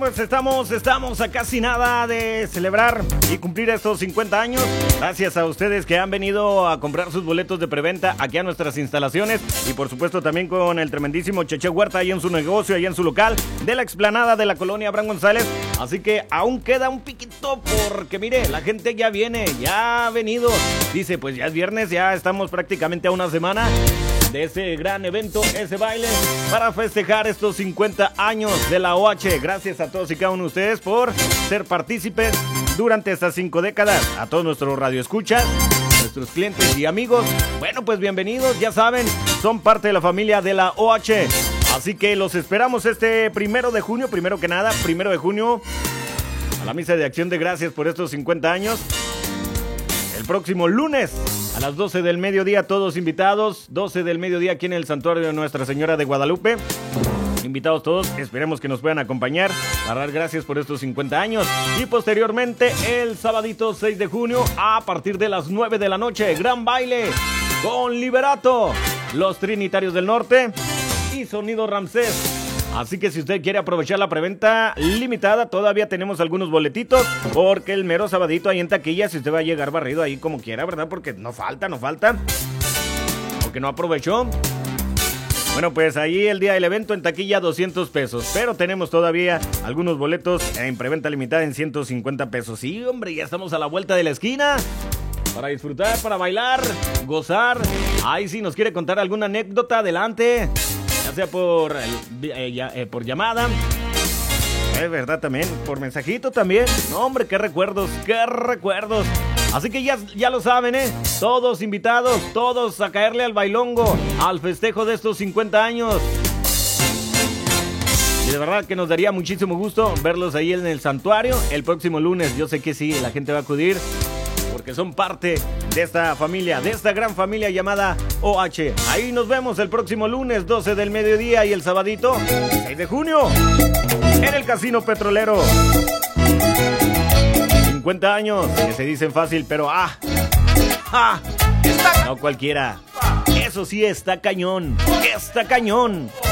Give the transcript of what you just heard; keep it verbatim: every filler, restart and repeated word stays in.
pues estamos, estamos a casi nada de celebrar y cumplir estos cincuenta años. Gracias a ustedes que han venido a comprar sus boletos de preventa aquí a nuestras instalaciones. Y por supuesto también con el tremendísimo Cheche Huerta ahí en su negocio, ahí en su local de la explanada de la colonia Abraham González. Así que aún queda un piquito porque mire, la gente ya viene, ya ha venido. Dice, pues ya es viernes, ya estamos prácticamente a una semana de ese gran evento, ese baile, para festejar estos cincuenta años de la O H. Gracias a todos y cada uno de ustedes por ser partícipes durante estas cinco décadas. A todos nuestros radioescuchas, nuestros clientes y amigos, bueno, pues bienvenidos, ya saben, son parte de la familia de la O H. Así que los esperamos este primero de junio, primero que nada, primero de junio, a la misa de acción de gracias por estos cincuenta años. El próximo lunes a las doce del mediodía, todos invitados, doce del mediodía aquí en el Santuario de Nuestra Señora de Guadalupe. Invitados todos, esperemos que nos puedan acompañar para dar gracias por estos cincuenta años. Y posteriormente, el sabadito seis de junio, a partir de las nueve de la noche, gran baile con Liberato, los Trinitarios del Norte y Sonido Ramsés. Así que si usted quiere aprovechar la preventa limitada, todavía tenemos algunos boletitos, porque el mero sabadito ahí en taquilla, si usted va a llegar barrido ahí como quiera, ¿verdad? Porque no falta, no falta. Porque no aprovechó. Bueno, pues ahí el día del evento en taquilla doscientos pesos, pero tenemos todavía algunos boletos en preventa limitada en ciento cincuenta pesos. Sí, hombre, ya estamos a la vuelta de la esquina. Para disfrutar, para bailar, gozar. Ahí si nos quiere contar alguna anécdota, adelante. Ya sea por, eh, ya, eh, por llamada, es verdad también, por mensajito también. No, hombre, qué recuerdos, qué recuerdos. Así que ya, ya lo saben, ¿eh? Todos invitados, todos a caerle al bailongo, al festejo de estos cincuenta años. Y de verdad que nos daría muchísimo gusto verlos ahí en el santuario el próximo lunes. Yo sé que sí, la gente va a acudir, porque son parte de esta familia, de esta gran familia llamada O H. Ahí nos vemos el próximo lunes, doce del mediodía, y el sabadito, seis de junio, en el Casino Petrolero. cincuenta años, que se dicen fácil, pero ¡ah! ¡ah! No cualquiera. Eso sí está cañón, está cañón.